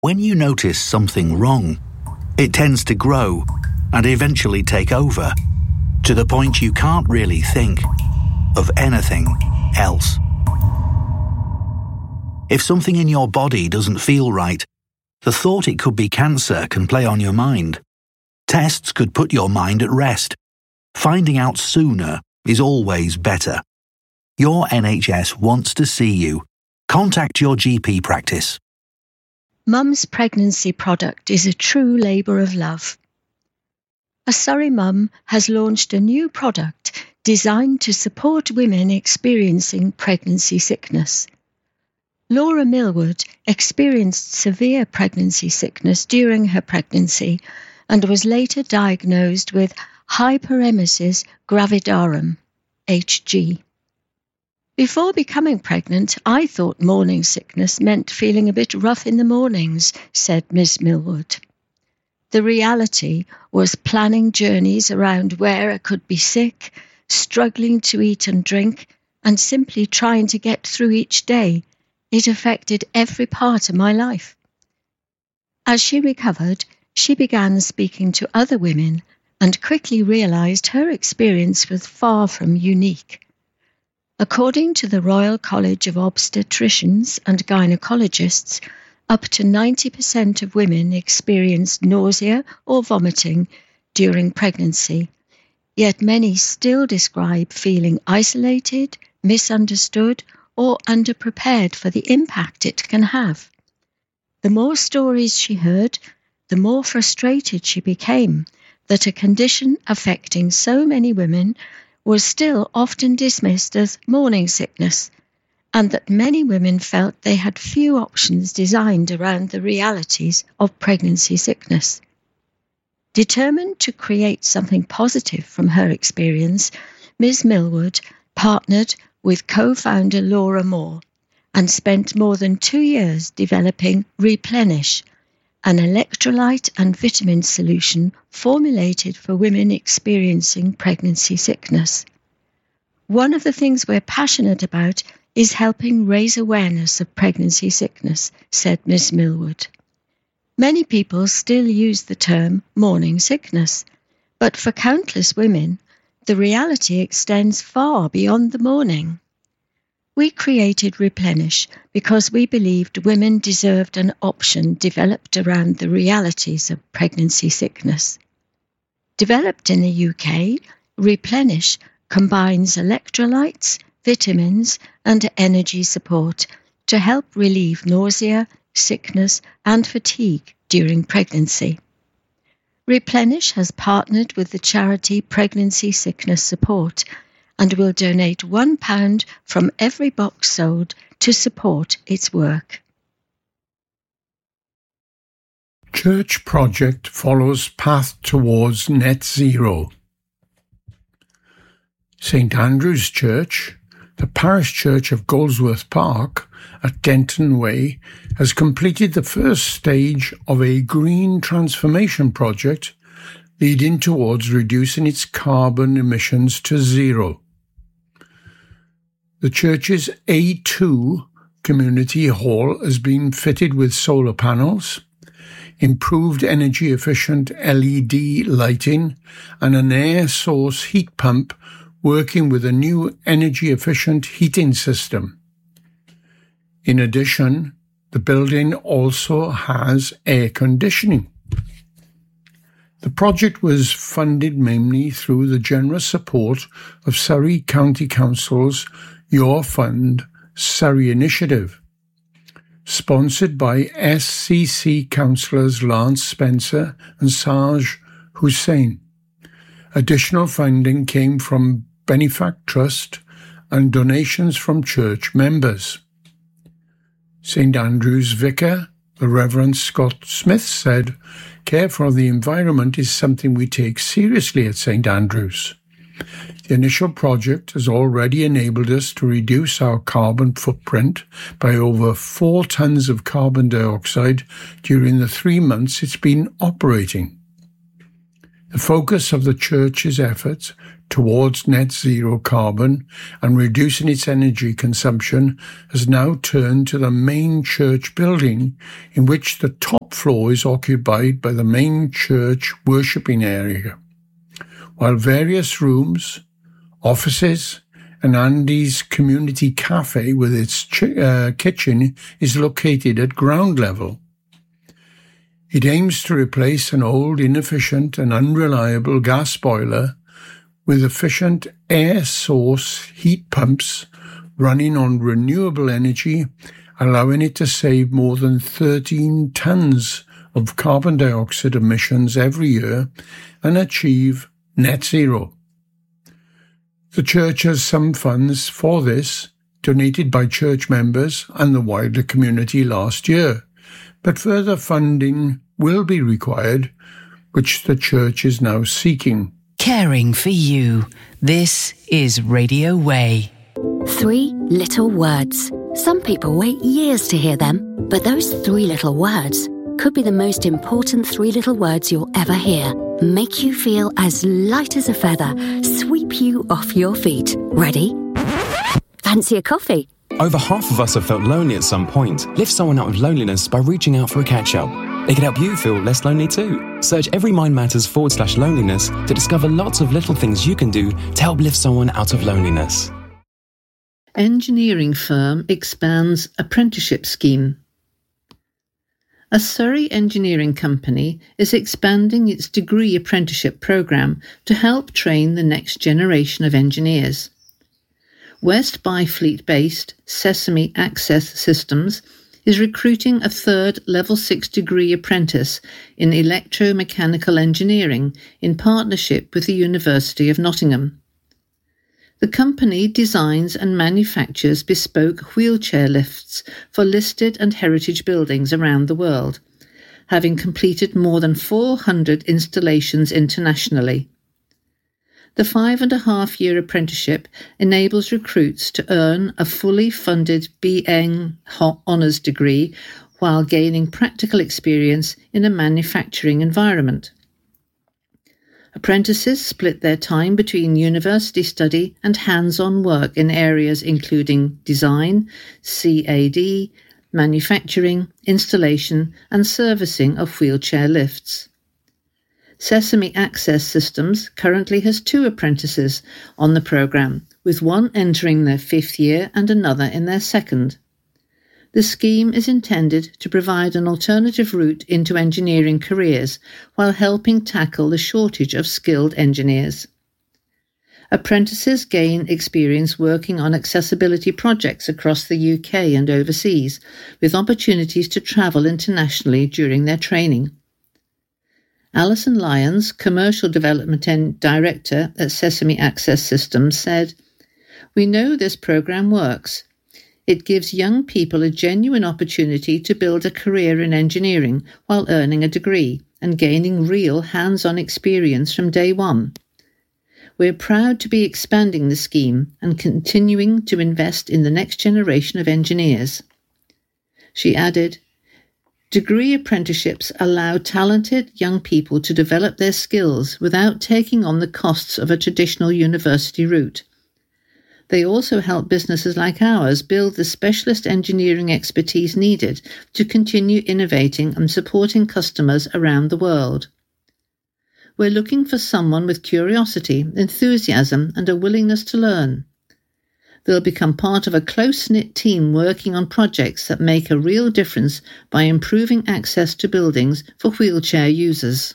When you notice something wrong, it tends to grow and eventually take over, to the point you can't really think of anything else. If something in your body doesn't feel right, the thought it could be cancer can play on your mind. Tests could put your mind at rest. Finding out sooner is always better. Your NHS wants to see you. Contact your GP practice. Mum's pregnancy product is a true labour of love. A Surrey mum has launched a new product designed to support women experiencing pregnancy sickness. Laura Millwood experienced severe pregnancy sickness during her pregnancy and was later diagnosed with hyperemesis gravidarum, HG. Before becoming pregnant, I thought morning sickness meant feeling a bit rough in the mornings, said Miss Millwood. The reality was planning journeys around where I could be sick, struggling to eat and drink, and simply trying to get through each day. It affected every part of my life. As she recovered, she began speaking to other women and quickly realised her experience was far from unique. According to the Royal College of Obstetricians and Gynecologists, up to 90% of women experience nausea or vomiting during pregnancy, yet many still describe feeling isolated, misunderstood, or underprepared for the impact it can have. The more stories she heard, the more frustrated she became that a condition affecting so many women was still often dismissed as morning sickness, and that many women felt they had few options designed around the realities of pregnancy sickness. Determined to create something positive from her experience, Ms. Millwood partnered with co-founder Laura Moore and spent more than 2 years developing Replenish, an electrolyte and vitamin solution formulated for women experiencing pregnancy sickness. One of the things we're passionate about is helping raise awareness of pregnancy sickness, said Ms. Millwood. Many people still use the term morning sickness, but for countless women, the reality extends far beyond the morning. We created Replenish because we believed women deserved an option developed around the realities of pregnancy sickness. Developed in the UK, Replenish combines electrolytes, vitamins, and energy support to help relieve nausea, sickness, and fatigue during pregnancy. Replenish has partnered with the charity Pregnancy Sickness Support and will donate £1 from every box sold to support its work. Church project follows path towards net zero. St Andrew's Church, the parish church of Goldsworth Park at Denton Way, has completed the first stage of a green transformation project leading towards reducing its carbon emissions to zero. The church's A2 community hall has been fitted with solar panels, improved energy-efficient LED lighting, and an air source heat pump working with a new energy-efficient heating system. In addition, the building also has air conditioning. The project was funded mainly through the generous support of Surrey County Council's Your Fund Surrey initiative, sponsored by SCC councillors Lance Spencer and Saj Hussain. Additional funding came from Benefact Trust and donations from church members. St Andrew's Vicar, the Reverend Scott Smith, said, "Care for the environment is something we take seriously at St Andrew's. The initial project has already enabled us to reduce our carbon footprint by over 4 tons of carbon dioxide during the 3 months it's been operating. The focus of the church's efforts towards net zero carbon and reducing its energy consumption has now turned to the main church building, in which the top floor is occupied by the main church worshipping area, while various rooms, offices, and Andy's community cafe with its kitchen is located at ground level. It aims to replace an old, inefficient and unreliable gas boiler with efficient air source heat pumps running on renewable energy, allowing it to save more than 13 tons of carbon dioxide emissions every year and achieve net zero. The church has some funds for this, donated by church members and the wider community last year, but further funding will be required, which the church is now seeking. Caring for you. This is Radio Way. 3 little words. Some people wait years to hear them, but those 3 little words could be the most important 3 little words you'll ever hear. Make you feel as light as a feather, sweep you off your feet. Ready? Fancy a coffee? Over half of us have felt lonely at some point. Lift someone out of loneliness by reaching out for a catch-up. It can help you feel less lonely too. Search Every Mind Matters /loneliness to discover lots of little things you can do to help lift someone out of loneliness. Engineering firm expands apprenticeship scheme. A Surrey engineering company is expanding its degree apprenticeship programme to help train the next generation of engineers. West Byfleet-based Sesame Access Systems is recruiting a 3rd Level 6 degree apprentice in electromechanical engineering in partnership with the University of Nottingham. The company designs and manufactures bespoke wheelchair lifts for listed and heritage buildings around the world, having completed more than 400 installations internationally. The 5.5-year apprenticeship enables recruits to earn a fully funded BEng honours degree while gaining practical experience in a manufacturing environment. Apprentices split their time between university study and hands-on work in areas including design, CAD, manufacturing, installation and servicing of wheelchair lifts. Sesame Access Systems currently has 2 apprentices on the programme, with one entering their 5th year and another in their 2nd. The scheme is intended to provide an alternative route into engineering careers while helping tackle the shortage of skilled engineers. Apprentices gain experience working on accessibility projects across the UK and overseas, with opportunities to travel internationally during their training. Alison Lyons, Commercial Development Director at Sesame Access Systems, said, "We know this programme works. It gives young people a genuine opportunity to build a career in engineering while earning a degree and gaining real hands-on experience from day one. We're proud to be expanding the scheme and continuing to invest in the next generation of engineers." She added, "Degree apprenticeships allow talented young people to develop their skills without taking on the costs of a traditional university route. They also help businesses like ours build the specialist engineering expertise needed to continue innovating and supporting customers around the world. We're looking for someone with curiosity, enthusiasm, and a willingness to learn. They'll become part of a close-knit team working on projects that make a real difference by improving access to buildings for wheelchair users."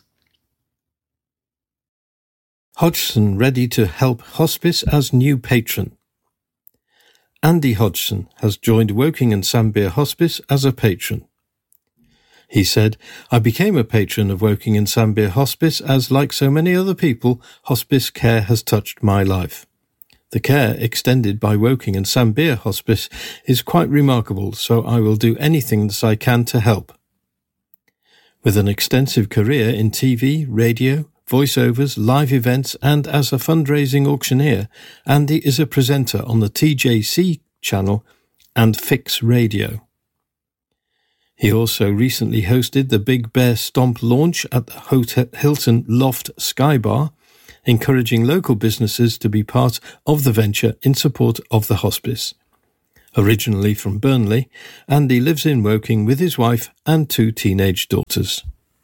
Hodgson ready to help hospice as new patron. Andy Hodgson has joined Woking and Sambir Hospice as a patron. He said, "I became a patron of Woking and Sambir Hospice as, like so many other people, hospice care has touched my life. The care extended by Woking and Sambir Hospice is quite remarkable, so I will do anything that I can to help." With an extensive career in TV, radio, voiceovers, live events, and as a fundraising auctioneer, Andy is a presenter on the TJC channel and Fix Radio. He also recently hosted the Big Bear Stomp launch at the Hilton Loft Sky Bar, encouraging local businesses to be part of the venture in support of the hospice. Originally from Burnley, Andy lives in Woking with his wife and 2 teenage daughters.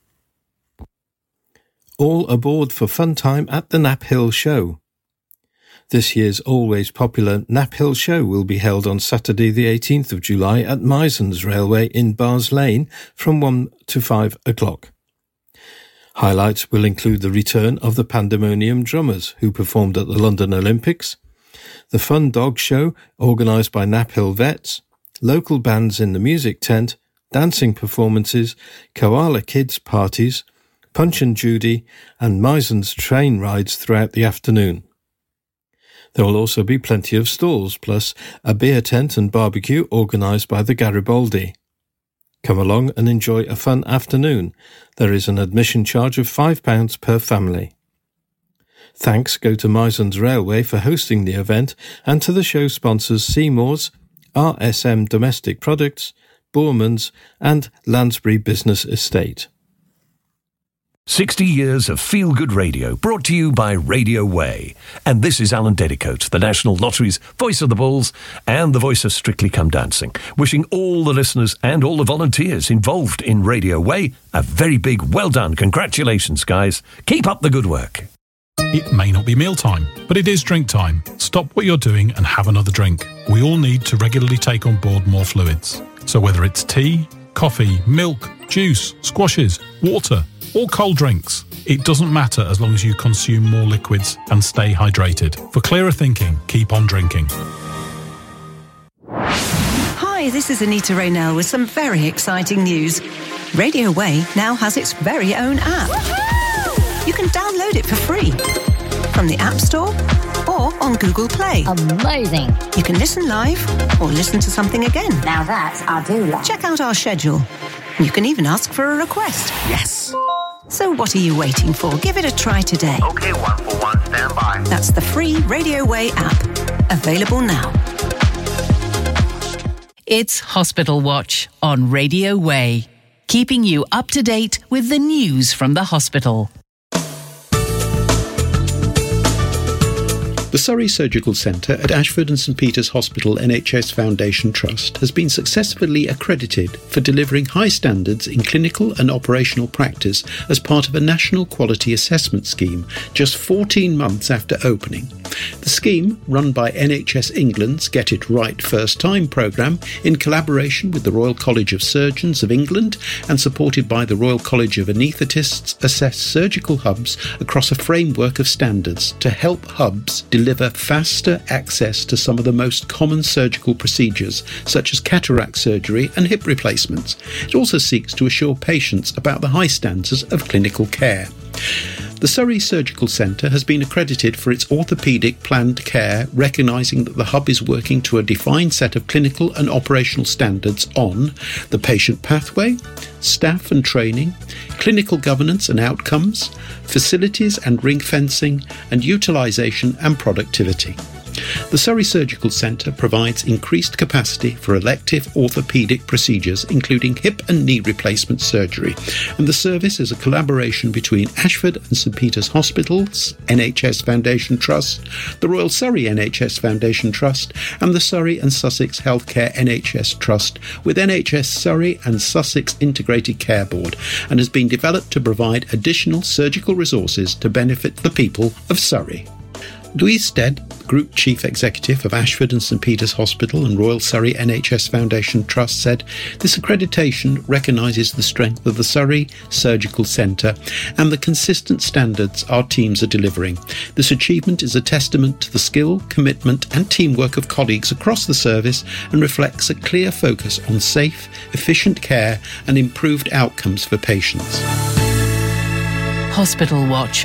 All aboard for fun time at the Knapp Hill Show. This year's always popular Knapp Hill Show will be held on Saturday the 18th of July at Mizens Railway in Bars Lane from 1 to 5 o'clock. Highlights will include the return of the Pandemonium Drummers, who performed at the London Olympics, the Fun Dog Show organised by Knapp Hill Vets, local bands in the music tent, dancing performances, koala kids parties, Punch and Judy, and Mizens train rides throughout the afternoon. There will also be plenty of stalls, plus a beer tent and barbecue organised by the Garibaldi. Come along and enjoy a fun afternoon. There is an admission charge of £5 per family. Thanks go to Mizens Railway for hosting the event and to the show sponsors Seymour's, RSM Domestic Products, Boorman's and Lansbury Business Estate. 60 years of feel-good radio brought to you by Radio Way. And this is Alan Dedicoat, the National Lottery's voice of the Bulls and the voice of Strictly Come Dancing, wishing all the listeners and all the volunteers involved in Radio Way a very big well done. Congratulations, guys. Keep up the good work. It may not be mealtime, but it is drink time. Stop what you're doing and have another drink. We all need to regularly take on board more fluids. So whether it's tea, coffee, milk, juice, squashes, water, or cold drinks, it doesn't matter as long as you consume more liquids and stay hydrated. For clearer thinking, keep on drinking. Hi, this is Anita Raynell with some very exciting news. Radio Way now has its very own app. Woohoo! You can download it for free from the App Store or on Google Play. Amazing. You can listen live or listen to something again. Now that I do love. Check out our schedule. You can even ask for a request. Yes. So what are you waiting for? Give it a try today. Okay, 141, stand by. That's the free Radio Way app. Available now. It's Hospital Watch on Radio Way, keeping you up to date with the news from the hospital. The Surrey Surgical Centre at Ashford and St Peter's Hospital NHS Foundation Trust has been successfully accredited for delivering high standards in clinical and operational practice as part of a national quality assessment scheme just 14 months after opening. The scheme, run by NHS England's Get It Right First Time programme in collaboration with the Royal College of Surgeons of England and supported by the Royal College of Anaesthetists, assess surgical hubs across a framework of standards to help hubs deliver faster access to some of the most common surgical procedures, such as cataract surgery and hip replacements. It also seeks to assure patients about the high standards of clinical care. The Surrey Surgical Centre has been accredited for its orthopaedic planned care, recognising that the hub is working to a defined set of clinical and operational standards on the patient pathway, staff and training, clinical governance and outcomes, facilities and ring fencing, and utilisation and productivity. The Surrey Surgical Centre provides increased capacity for elective orthopaedic procedures, including hip and knee replacement surgery, and the service is a collaboration between Ashford and St Peter's Hospitals NHS Foundation Trust, the Royal Surrey NHS Foundation Trust, and the Surrey and Sussex Healthcare NHS Trust, with NHS Surrey and Sussex Integrated Care Board, and has been developed to provide additional surgical resources to benefit the people of Surrey. Louise Stead, Group Chief Executive of Ashford and St Peter's Hospital and Royal Surrey NHS Foundation Trust, said, "This accreditation recognises the strength of the Surrey Surgical Centre and the consistent standards our teams are delivering. This achievement is a testament to the skill, commitment and teamwork of colleagues across the service and reflects a clear focus on safe, efficient care and improved outcomes for patients." Hospital Watch.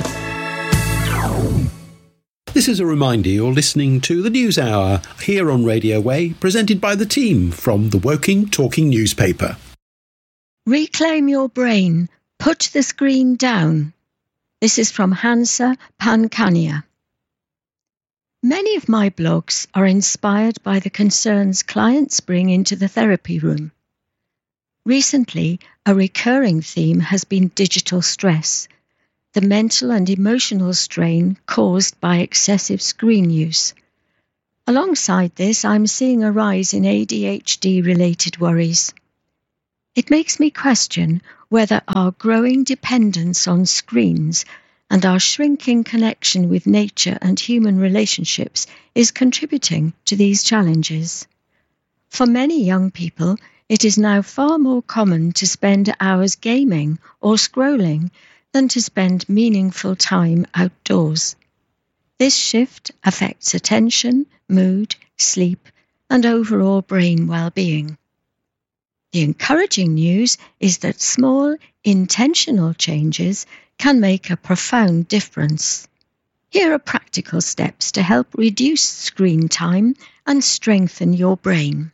This is a reminder you're listening to the News Hour here on Radio Way, presented by the team from the Woking Talking newspaper. Reclaim your brain. Put the screen down. This is from Hansa Pankania. Many of my blogs are inspired by the concerns clients bring into the therapy room. Recently, a recurring theme has been digital stress, the mental and emotional strain caused by excessive screen use. Alongside this, I'm seeing a rise in ADHD-related worries. It makes me question whether our growing dependence on screens and our shrinking connection with nature and human relationships is contributing to these challenges. For many young people, it is now far more common to spend hours gaming or scrolling than to spend meaningful time outdoors. This shift affects attention, mood, sleep, and overall brain well-being. The encouraging news is that small, intentional changes can make a profound difference. Here are practical steps to help reduce screen time and strengthen your brain.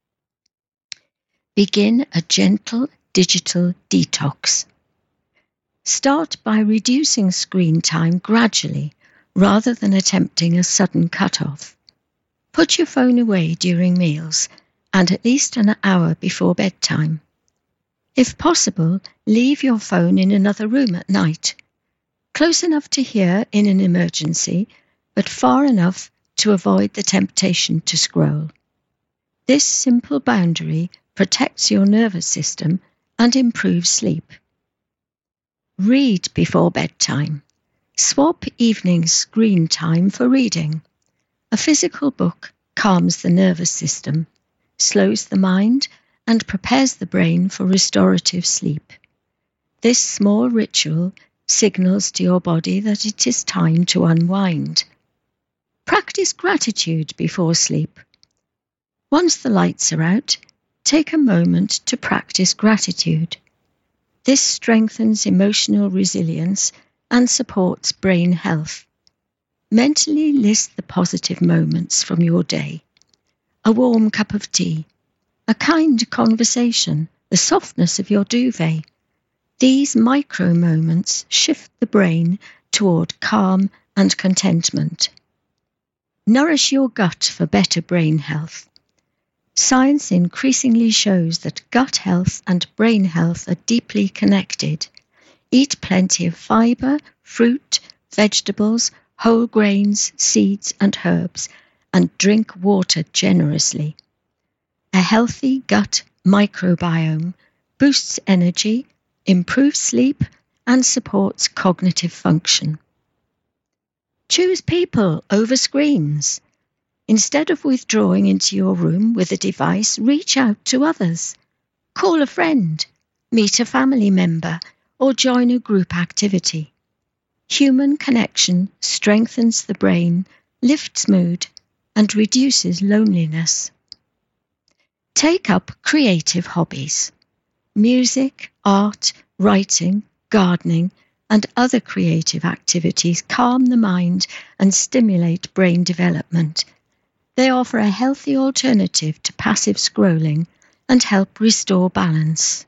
Begin a gentle digital detox. Start by reducing screen time gradually rather than attempting a sudden cut-off. Put your phone away during meals and at least an hour before bedtime. If possible, leave your phone in another room at night, close enough to hear in an emergency, but far enough to avoid the temptation to scroll. This simple boundary protects your nervous system and improves sleep. Read before bedtime. Swap evening screen time for reading. A physical book calms the nervous system, slows the mind, and prepares the brain for restorative sleep. This small ritual signals to your body that it is time to unwind. Practice gratitude before sleep. Once the lights are out, take a moment to practice gratitude. This strengthens emotional resilience and supports brain health. Mentally list the positive moments from your day. A warm cup of tea, a kind conversation, the softness of your duvet. These micro moments shift the brain toward calm and contentment. Nourish your gut for better brain health. Science increasingly shows that gut health and brain health are deeply connected. Eat plenty of fiber, fruit, vegetables, whole grains, seeds and herbs, and drink water generously. A healthy gut microbiome boosts energy, improves sleep, and supports cognitive function. Choose people over screens. Instead of withdrawing into your room with a device, reach out to others. Call a friend, meet a family member, or join a group activity. Human connection strengthens the brain, lifts mood, and reduces loneliness. Take up creative hobbies. Music, art, writing, gardening, and other creative activities calm the mind and stimulate brain development. They offer a healthy alternative to passive scrolling and help restore balance.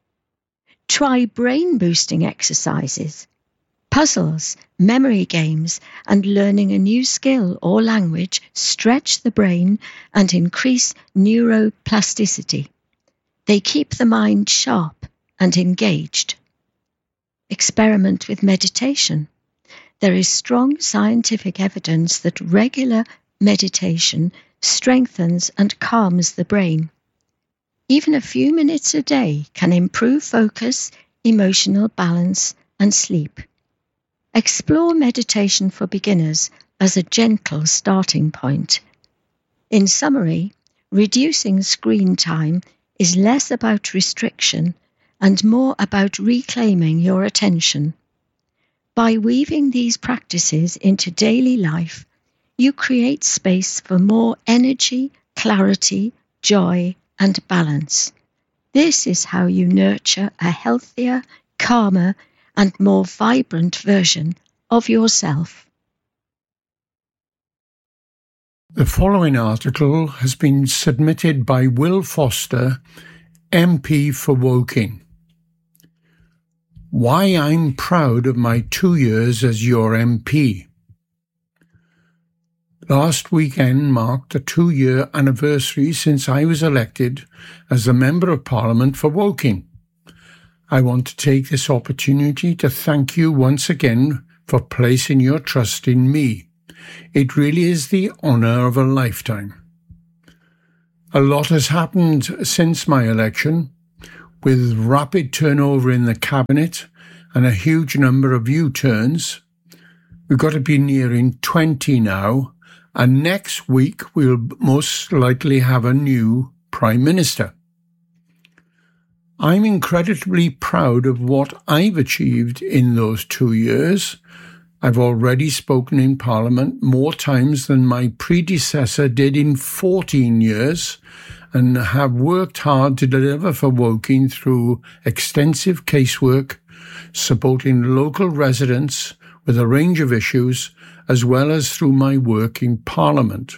Try brain-boosting exercises. Puzzles, memory games, and learning a new skill or language stretch the brain and increase neuroplasticity. They keep the mind sharp and engaged. Experiment with meditation. There is strong scientific evidence that regular meditation strengthens and calms the brain. Even a few minutes a day can improve focus, emotional balance, and sleep. Explore meditation for beginners as a gentle starting point. In summary, reducing screen time is less about restriction and more about reclaiming your attention. By weaving these practices into daily life, you create space for more energy, clarity, joy, and balance. This is how you nurture a healthier, calmer, and more vibrant version of yourself. The following article has been submitted by Will Foster, MP for Woking. Why I'm proud of my 2 years as your MP. Last weekend marked the 2-year anniversary since I was elected as the Member of Parliament for Woking. I want to take this opportunity to thank you once again for placing your trust in me. It really is the honour of a lifetime. A lot has happened since my election, with rapid turnover in the Cabinet and a huge number of U-turns. We've got to be nearing 20 now, and next week we'll most likely have a new Prime Minister. I'm incredibly proud of what I've achieved in those 2 years. I've already spoken in Parliament more times than my predecessor did in 14 years and have worked hard to deliver for Woking through extensive casework, supporting local residents with a range of issues, as well as through my work in Parliament.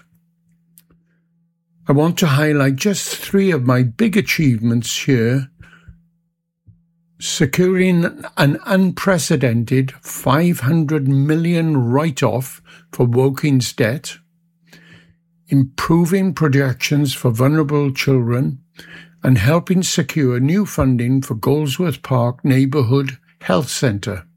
I want to highlight just 3 of my big achievements here: securing an unprecedented £500 million write-off for Woking's debt, improving projections for vulnerable children, and helping secure new funding for Goldsworth Park Neighbourhood Health Centre.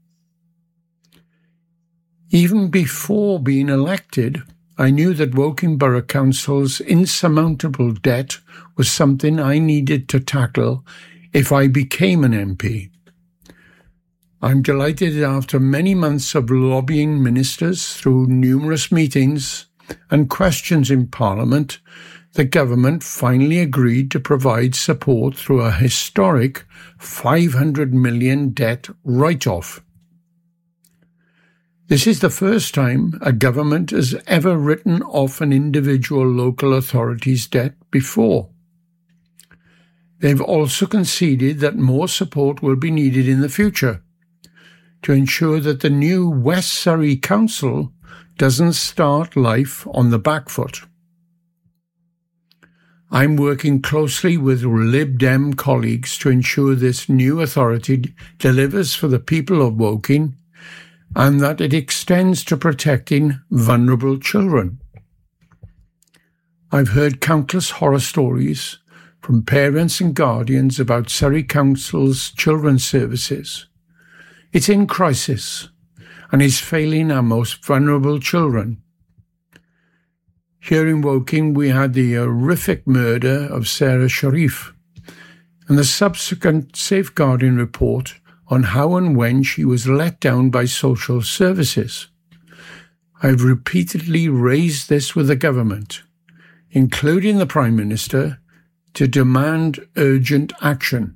Even before being elected, I knew that Woking Borough Council's insurmountable debt was something I needed to tackle if I became an MP. I'm delighted after many months of lobbying ministers through numerous meetings and questions in Parliament, the government finally agreed to provide support through a historic £500 million debt write-off. This is the first time a government has ever written off an individual local authority's debt before. They've also conceded that more support will be needed in the future to ensure that the new West Surrey Council doesn't start life on the back foot. I'm working closely with Lib Dem colleagues to ensure this new authority delivers for the people of Woking and that it extends to protecting vulnerable children. I've heard countless horror stories from parents and guardians about Surrey Council's children's services. It's in crisis and is failing our most vulnerable children. Here in Woking, we had the horrific murder of Sarah Sharif and the subsequent safeguarding report on how and when she was let down by social services. I've repeatedly raised this with the government, including the Prime Minister, to demand urgent action.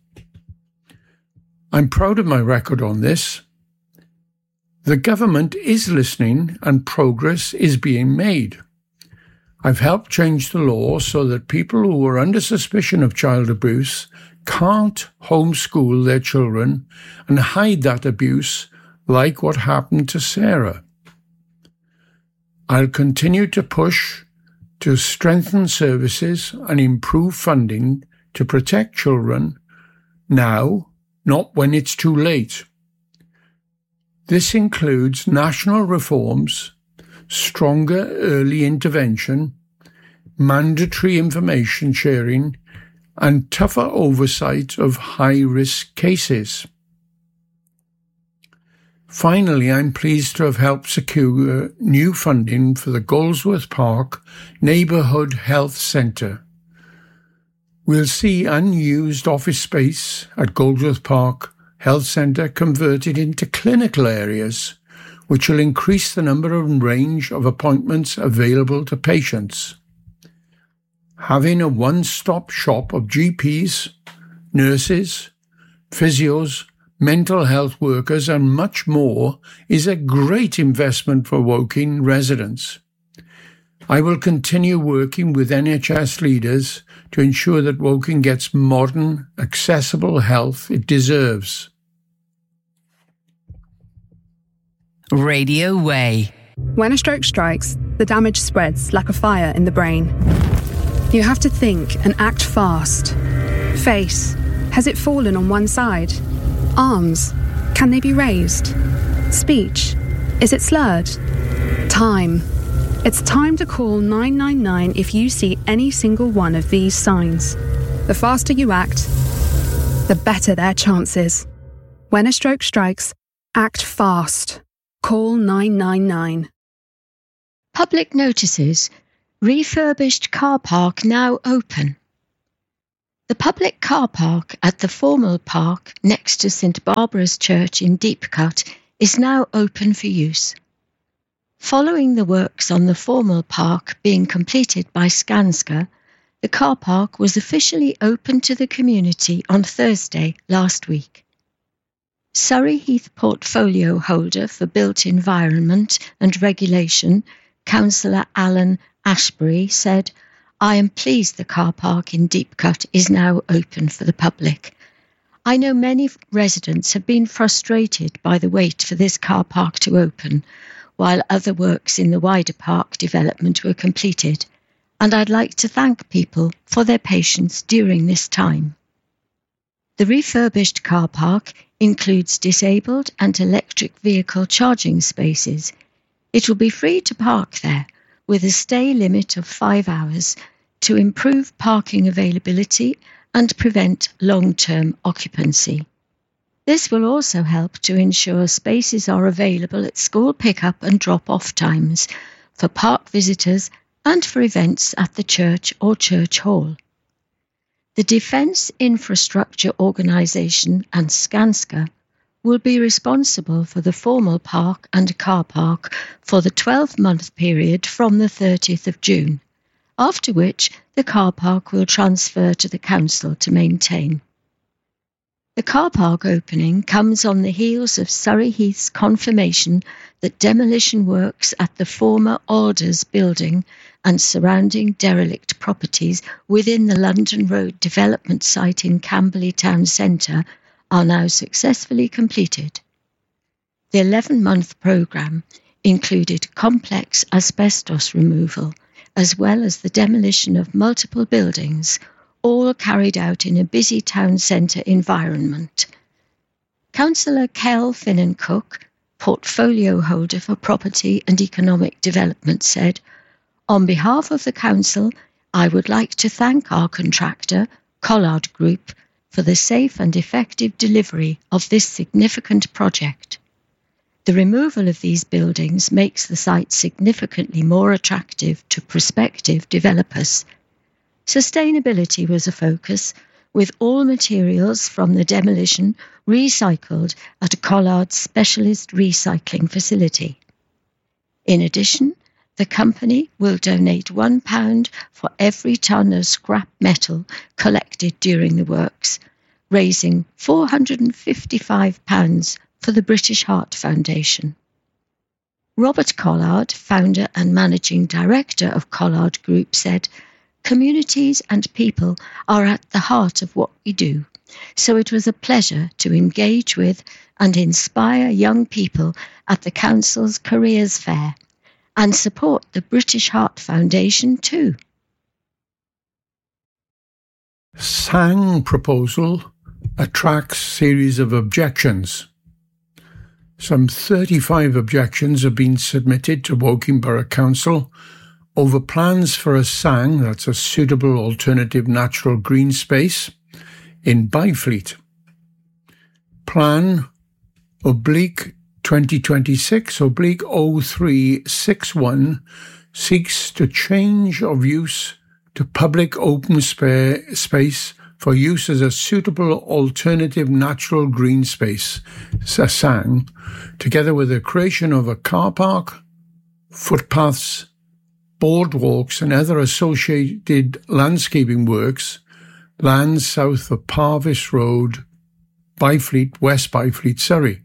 I'm proud of my record on this. The government is listening and progress is being made. I've helped change the law so that people who are under suspicion of child abuse can't homeschool their children and hide that abuse like what happened to Sarah. I'll continue to push to strengthen services and improve funding to protect children now, not when it's too late. This includes national reforms, stronger early intervention, mandatory information sharing, and tougher oversight of high-risk cases. Finally, I'm pleased to have helped secure new funding for the Goldsworth Park Neighbourhood Health Centre. We'll see unused office space at Goldsworth Park Health Centre converted into clinical areas, which will increase the number and range of appointments available to patients. Having a one-stop shop of GPs, nurses, physios, mental health workers and much more is a great investment for Woking residents. I will continue working with NHS leaders to ensure that Woking gets modern, accessible health it deserves. Radio Way. When a stroke strikes, the damage spreads like a fire in the brain. You have to think and act fast. Face. Has it fallen on one side? Arms. Can they be raised? Speech. Is it slurred? Time. It's time to call 999 if you see any single one of these signs. The faster you act, the better their chances. When a stroke strikes, act fast. Call 999. Public notices. Refurbished car park now open. The public car park at the Formal Park next to St Barbara's Church in Deepcut is now open for use. Following the works on the Formal Park being completed by Skanska, the car park was officially open to the community on Thursday last week. Surrey Heath portfolio holder for Built Environment and Regulation, Councillor Alan Ashbury, said, "I am pleased the car park in Deepcut is now open for the public. I know many residents have been frustrated by the wait for this car park to open, while other works in the wider park development were completed, and I'd like to thank people for their patience during this time." The refurbished car park includes disabled and electric vehicle charging spaces. It will be free to park there, with a stay limit of 5 hours to improve parking availability and prevent long-term occupancy. This will also help to ensure spaces are available at school pick-up and drop-off times, for park visitors and for events at the church or church hall. The Defence Infrastructure Organisation and Skanska will be responsible for the Formal Park and car park for the 12-month period from the 30th of June, after which the car park will transfer to the council to maintain. The car park opening comes on the heels of Surrey Heath's confirmation that demolition works at the former Alders building and surrounding derelict properties within the London Road development site in Camberley Town Centre are now successfully completed. The 11-month programme included complex asbestos removal, as well as the demolition of multiple buildings, all carried out in a busy town centre environment. Councillor Kel Finnan-Cook, portfolio holder for Property and Economic Development, said, "On behalf of the council, I would like to thank our contractor, Collard Group, for the safe and effective delivery of this significant project. The removal of these buildings makes the site significantly more attractive to prospective developers. Sustainability was a focus, with all materials from the demolition recycled at Collard's specialist recycling facility. In addition, the company will donate £1 for every tonne of scrap metal collected during the works, raising £455 for the British Heart Foundation." Robert Collard, founder and managing director of Collard Group, said, "Communities and people are at the heart of what we do, so it was a pleasure to engage with and inspire young people at the Council's Careers Fair and support the British Heart Foundation too." Sang proposal attracts series of objections. Some 35 objections have been submitted to Woking Borough Council over plans for a Sang, that's a suitable alternative natural green space, in Byfleet. Plan /2026/0361 seeks to change of use to public open space for use as a suitable alternative natural green space, Sang, together with the creation of a car park, footpaths, boardwalks and other associated landscaping works, lands south of Parvis Road, Byfleet, West Byfleet, Surrey.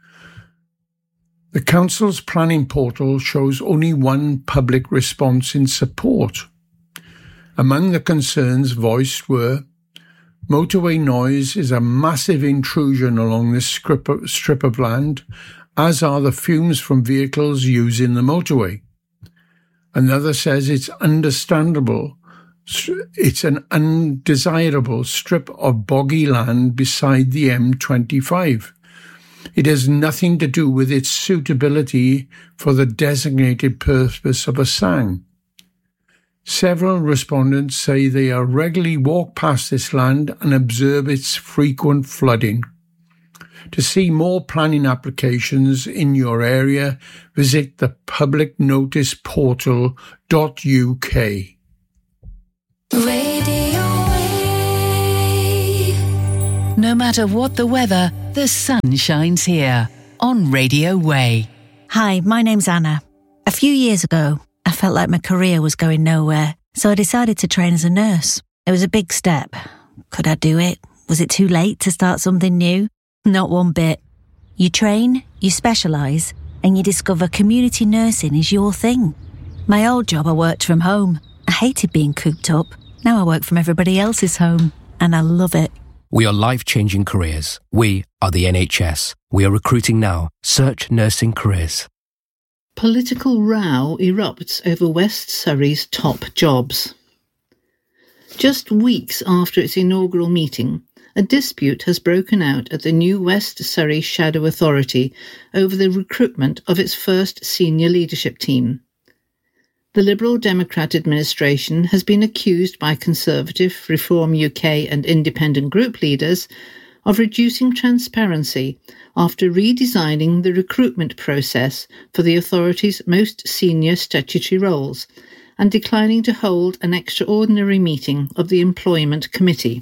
The Council's planning portal shows only one public response in support. Among the concerns voiced were: motorway noise is a massive intrusion along this strip of land, as are the fumes from vehicles using the motorway. Another says it's understandable. It's an undesirable strip of boggy land beside the M25. It has nothing to do with its suitability for the designated purpose of a sang. Several respondents say they regularly walk past this land and observe its frequent flooding. To see more planning applications in your area, visit the publicnoticeportal.uk. Radio Way. No matter what the weather, the sun shines here on Radio Way. Hi, my name's Anna. A few years ago, I felt like my career was going nowhere, so I decided to train as a nurse. It was a big step. Could I do it? Was it too late to start something new? Not one bit. You train, you specialise, and you discover community nursing is your thing. My old job, I worked from home. I hated being cooped up. Now I work from everybody else's home, and I love it. We are life-changing careers. We are the NHS. We are recruiting now. Search nursing careers. Political row erupts over West Surrey's top jobs. Just weeks after its inaugural meeting, a dispute has broken out at the new West Surrey Shadow Authority over the recruitment of its first senior leadership team. The Liberal Democrat administration has been accused by Conservative, Reform UK and independent group leaders of reducing transparency after redesigning the recruitment process for the authority's most senior statutory roles and declining to hold an extraordinary meeting of the Employment Committee.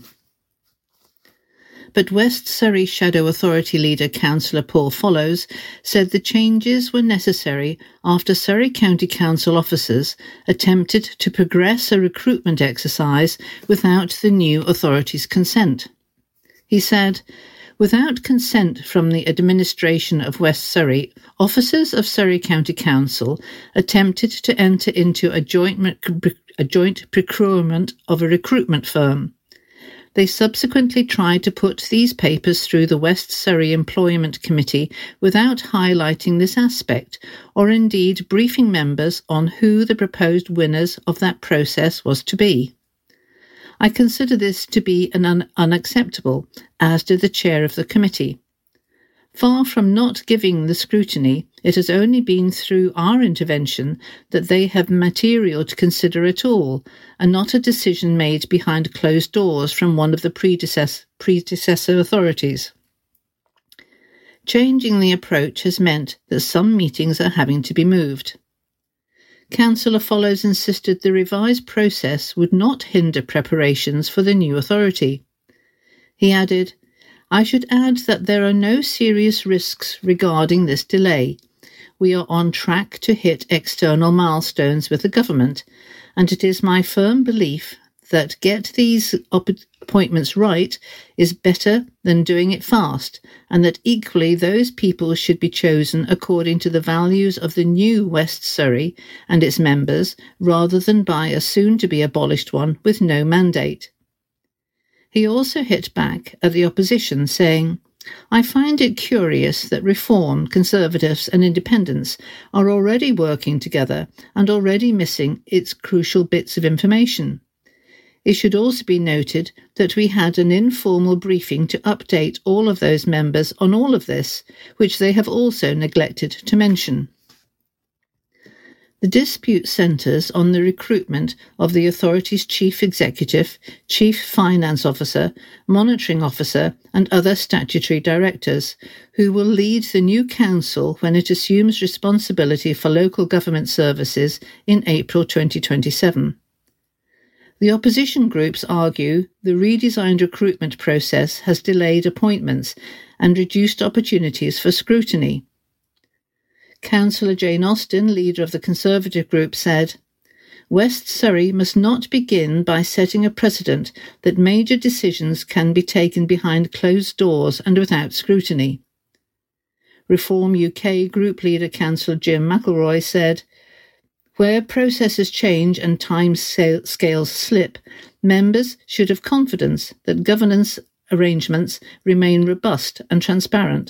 But West Surrey Shadow Authority leader Councillor Paul Follows said the changes were necessary after Surrey County Council officers attempted to progress a recruitment exercise without the new authority's consent. He said, "Without consent from the administration of West Surrey, officers of Surrey County Council attempted to enter into a joint procurement of a recruitment firm. They subsequently tried to put these papers through the West Surrey Employment Committee without highlighting this aspect, or indeed briefing members on who the proposed winners of that process was to be. I consider this to be unacceptable, as did the chair of the committee. Far from not giving the scrutiny, it has only been through our intervention that they have material to consider at all, and not a decision made behind closed doors from one of the predecessor authorities. Changing the approach has meant that some meetings are having to be moved." Councillor Follows insisted the revised process would not hinder preparations for the new authority. He added, "I should add that there are no serious risks regarding this delay. We are on track to hit external milestones with the government, and it is my firm belief that get these appointments right is better than doing it fast, and that equally those people should be chosen according to the values of the new West Surrey and its members, rather than by a soon-to-be-abolished one with no mandate." He also hit back at the opposition, saying, "I find it curious that Reform, Conservatives and Independents are already working together and already missing its crucial bits of information. It should also be noted that we had an informal briefing to update all of those members on all of this, which they have also neglected to mention." The dispute centres on the recruitment of the authority's chief executive, chief finance officer, monitoring officer and other statutory directors, who will lead the new council when it assumes responsibility for local government services in April 2027. The opposition groups argue the redesigned recruitment process has delayed appointments and reduced opportunities for scrutiny. Councillor Jane Austen, leader of the Conservative group, said, "West Surrey must not begin by setting a precedent that major decisions can be taken behind closed doors and without scrutiny." Reform UK group leader Councillor Jim McElroy said, "Where processes change and time scales slip, members should have confidence that governance arrangements remain robust and transparent."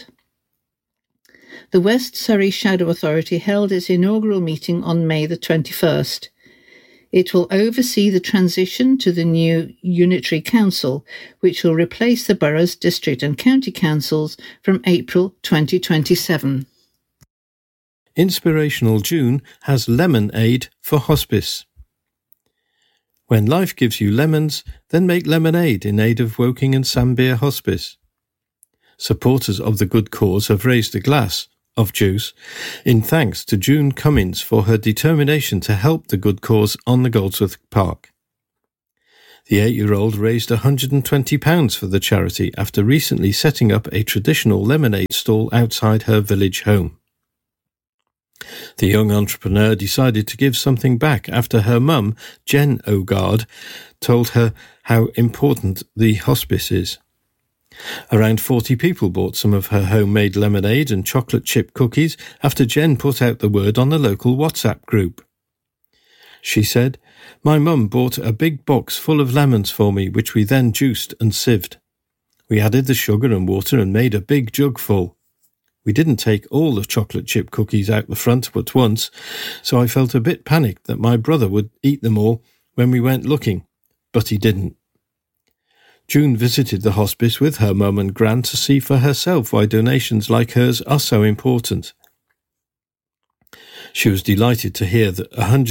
The West Surrey Shadow Authority held its inaugural meeting on May the 21st. It will oversee the transition to the new Unitary Council, which will replace the boroughs, district and county councils from April 2027. Inspirational June has Lemon Aid for hospice. When life gives you lemons, then make lemonade in aid of Woking and Sambir Hospice. Supporters of the good cause have raised a glass of juice in thanks to June Cummins for her determination to help the good cause on the Goldsworth Park. The 8-year-old raised £120 for the charity after recently setting up a traditional lemonade stall outside her village home. The young entrepreneur decided to give something back after her mum, Jen Ogard, told her how important the hospice is. Around 40 people bought some of her homemade lemonade and chocolate chip cookies after Jen put out the word on the local WhatsApp group. She said, "My mum bought a big box full of lemons for me, which we then juiced and sieved. We added the sugar and water and made a big jug full. We didn't take all the chocolate chip cookies out the front at once, so I felt a bit panicked that my brother would eat them all when we went looking, but he didn't." June visited the hospice with her mum and gran to see for herself why donations like hers are so important. She was delighted to hear that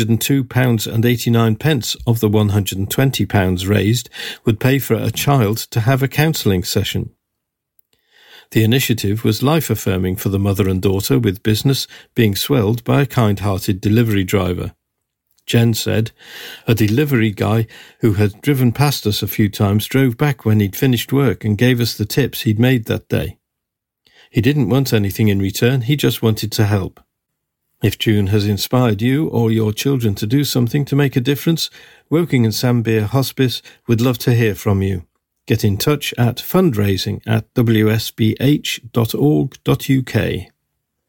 £102.89 of the £120 raised would pay for a child to have a counselling session. The initiative was life-affirming for the mother and daughter, with business being swelled by a kind-hearted delivery driver. Jen said, "A delivery guy who had driven past us a few times drove back when he'd finished work and gave us the tips he'd made that day. He didn't want anything in return, he just wanted to help. If June has inspired you or your children to do something to make a difference, Woking and Sambir Hospice would love to hear from you. Get in touch at fundraising@wsbh.org.uk.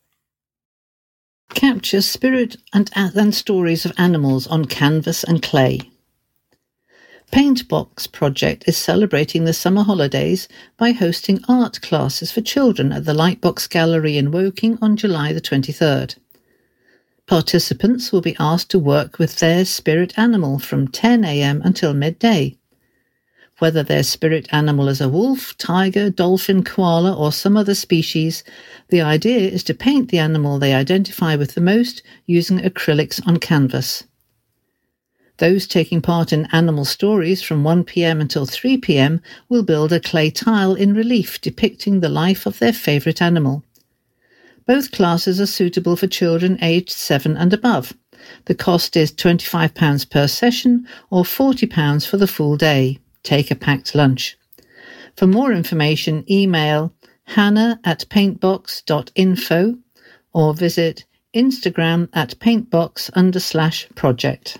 Capture spirit and stories of animals on canvas and clay. Paintbox Project is celebrating the summer holidays by hosting art classes for children at the Lightbox Gallery in Woking on July the 23rd. Participants will be asked to work with their spirit animal from 10 a.m. until midday. Whether their spirit animal is a wolf, tiger, dolphin, koala or some other species, the idea is to paint the animal they identify with the most using acrylics on canvas. Those taking part in animal stories from 1 p.m. until 3 p.m. will build a clay tile in relief depicting the life of their favourite animal. Both classes are suitable for children aged 7 and above. The cost is £25 per session or £40 for the full day. Take a packed lunch. For more information, email hannah@paintbox.info or visit Instagram @paintbox_project.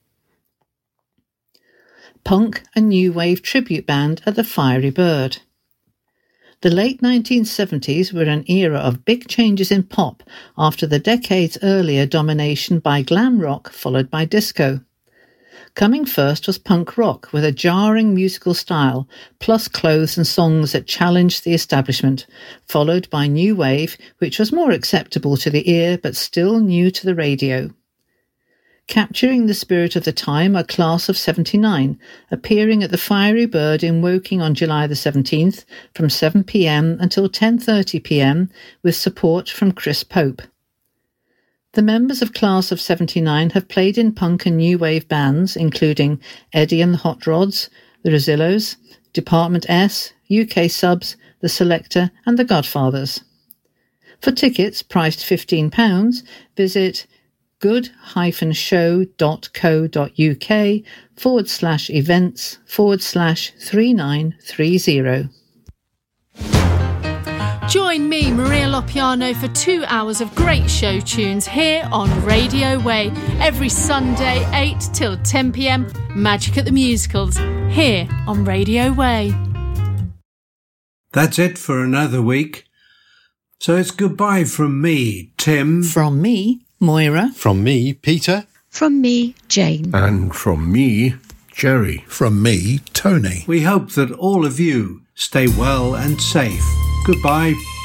Punk, a new wave tribute band at the Fiery Bird. The late 1970s were an era of big changes in pop after the decades earlier domination by glam rock followed by disco. Coming first was punk rock with a jarring musical style, plus clothes and songs that challenged the establishment, followed by new wave, which was more acceptable to the ear but still new to the radio. Capturing the spirit of the time are Class of 79, appearing at the Fiery Bird in Woking on July the 17th from 7 p.m. until 10:30 p.m. with support from Chris Pope. The members of Class of 79 have played in punk and new wave bands, including Eddie and the Hot Rods, the Rosillos, Department S, UK Subs, The Selector and The Godfathers. For tickets, priced £15, visit good-show.co.uk/events/3930. Join me, Maria Lopiano, for 2 hours of great show tunes here on Radio Way. Every Sunday, 8 till 10 p.m, Magic at the Musicals, here on Radio Way. That's it for another week. So it's goodbye from me, Tim. From me, Moira. From me, Peter. From me, Jane. And from me, Jerry. From me, Tony. We hope that all of you stay well and safe. Goodbye.